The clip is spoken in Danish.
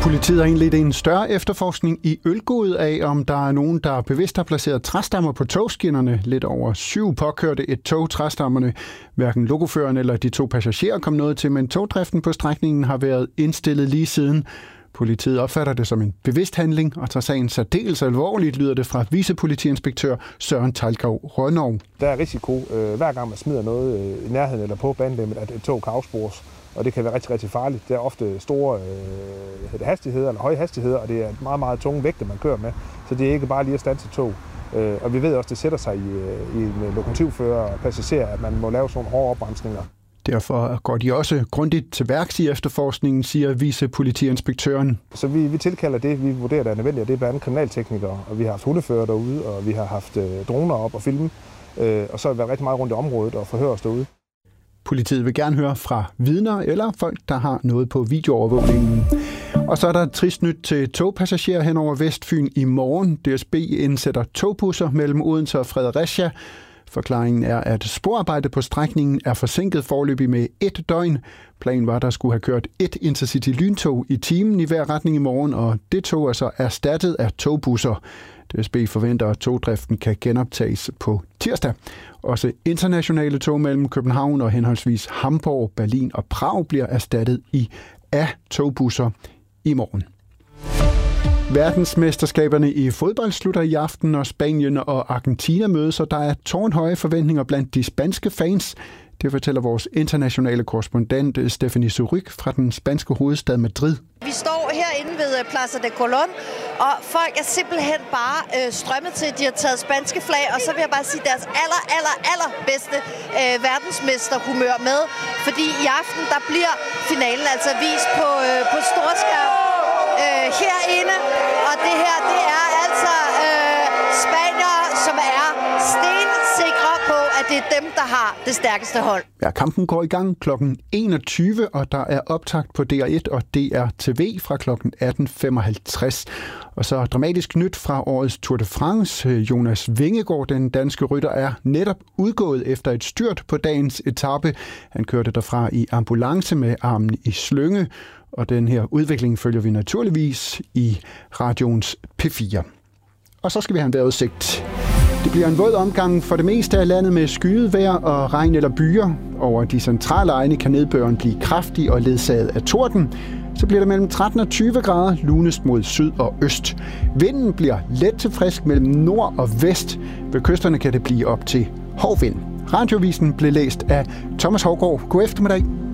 Politiet har indledt en større efterforskning i Ølgod af, om der er nogen, der bevidst har placeret træstammer på togskinnerne. Lidt over 7 påkørte et tog træstammerne. Hverken lokoføreren eller de 2 passagerer kom noget til, men togdriften på strækningen har været indstillet lige siden. Politiet opfatter det som en bevidst handling og tager sagen særdeles alvorligt, lyder det fra vicepolitiinspektør Søren Tejlgaard Rønnow. Der er risiko, hver gang man smider noget i nærheden eller på banelemmet, at et tog kan afspores. Og det kan være rigtig, rigtig farligt. Det er ofte store hastigheder eller høje hastigheder, og det er meget, meget tunge vægte, man kører med. Så det er ikke bare lige at standse tog. Og vi ved også, at det sætter sig i en lokomotivfører og passagerer, at man må lave sådan nogle hårde opbremsninger. Derfor går de også grundigt til værks i efterforskningen, siger vicepolitiinspektøren. Så vi tilkalder det, vi vurderer, der er nødvendigt, og det er blandt andet kriminalteknikere. Og vi har haft hundefører derude, og vi har haft droner op og filme. Og så har vi været rigtig meget rundt i området og forhører os derude. Politiet vil gerne høre fra vidner eller folk, der har noget på videoovervågningen. Og så er der trist nyt til togpassagerer hen over Vestfyn i morgen. DSB indsætter togbusser mellem Odense og Fredericia. Forklaringen er, at sporarbejdet på strækningen er forsinket foreløbig med 1 døgn. Planen var, at der skulle have kørt 1 Intercity-lyntog i timen i hver retning i morgen, og det tog er så erstattet af togbusser. DSB forventer, at togdriften kan genoptages på tirsdag. Også internationale tog mellem København og henholdsvis Hamburg, Berlin og Prag bliver erstattet af togbusser i morgen. Verdensmesterskaberne i fodbold slutter i aften, og Spanien og Argentina mødes, og der er tårnhøje forventninger blandt de spanske fans. Det fortæller vores internationale korrespondent Stephanie Suryk fra den spanske hovedstad Madrid. Vi står herinde ved Plaza de Colón, og folk er simpelthen bare strømmet til. De har taget spanske flag, og så vil jeg bare sige deres aller bedste verdensmesterhumør med. Fordi i aften, der bliver finalen altså vist på storskærm herinde. Og det her, det er altså spaniere, som er stensikre på, at det er dem, der har det stærkeste hold. Ja, kampen går i gang kl. 21, og der er optakt på DR1 og DR-TV fra kl. 18.55. Og så dramatisk nyt fra årets Tour de France. Jonas Vingegaard, den danske rytter, er netop udgået efter et styrt på dagens etape. Han kørte derfra i ambulance med armen i slynge, og den her udvikling følger vi naturligvis i radioens P4. Og så skal vi have en vejrudsigt. Det bliver en våd omgang for det meste af landet med skyet vejr og regn eller byer. Over de centrale egne kan nedbøren blive kraftig og ledsaget af torden. Så bliver det mellem 13 og 20 grader, lunest mod syd og øst. Vinden bliver let til frisk mellem nord og vest. Ved kysterne kan det blive op til hård vind. Radiovisen blev læst af Thomas Haugaard. God eftermiddag.